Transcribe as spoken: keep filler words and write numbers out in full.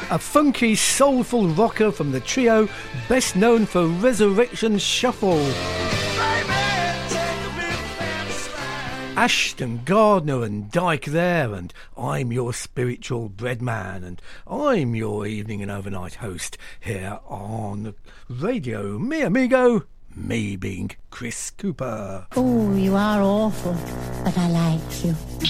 a funky, soulful rocker from the trio best known for Resurrection Shuffle. Ashton Gardner and Dyke there, and I'm your spiritual bread man, and I'm your evening and overnight host here on Radio Mi Amigo, me being Chris Cooper. Oh, you are awful, but I like you.